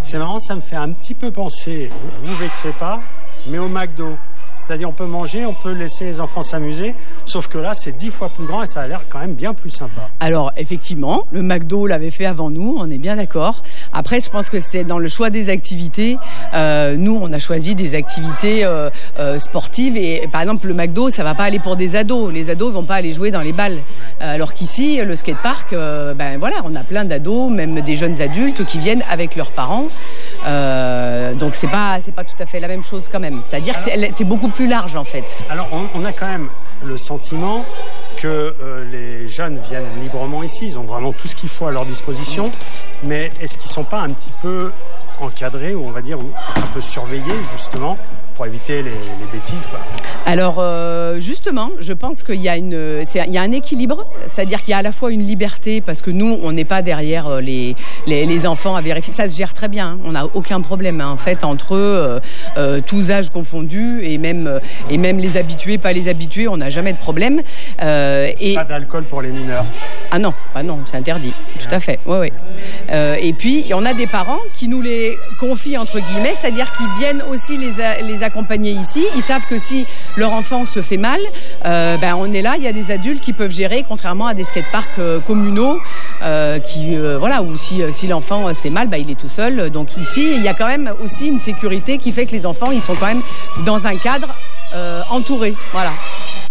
C'est marrant, ça me fait un petit peu penser, vous vexez pas, mais au McDo. C'est-à-dire on peut manger, on peut laisser les enfants s'amuser, sauf que là c'est 10 fois plus grand et ça a l'air quand même bien plus sympa. Alors effectivement, le McDo l'avait fait avant nous, on est bien d'accord. Après je pense que c'est dans le choix des activités. Nous on a choisi des activités sportives et par exemple le McDo ça va pas aller pour des ados. Les ados vont pas aller jouer dans les balles. Alors qu'ici le skatepark, voilà, on a plein d'ados, même des jeunes adultes qui viennent avec leurs parents. Donc c'est pas tout à fait la même chose quand même. C'est-à-dire que c'est beaucoup plus large en fait. Alors on a quand même le sentiment que les jeunes viennent librement ici, ils ont vraiment tout ce qu'il faut à leur disposition, mais est-ce qu'ils ne sont pas un petit peu encadrés ou on va dire un peu surveillés justement pour éviter les bêtises quoi. Alors justement, je pense qu'il y a un équilibre, c'est-à-dire qu'il y a à la fois une liberté parce que nous, on n'est pas derrière les enfants à vérifier. Ça se gère très bien, hein. On n'a aucun problème en fait entre eux, tous âges confondus et même les habitués, pas les habitués, on n'a jamais de problème. Et pas d'alcool pour les mineurs. Ah non, c'est interdit, tout à fait. Ouais. Et puis on a des parents qui nous les confient entre guillemets, c'est-à-dire qu'ils viennent aussi les accompagner ici. Ils savent que si leur enfant se fait mal, on est là, il y a des adultes qui peuvent gérer, contrairement à des skateparks communaux où si l'enfant se fait mal, il est tout seul. Donc ici, il y a quand même aussi une sécurité qui fait que les enfants, ils sont quand même dans un cadre entouré. Voilà.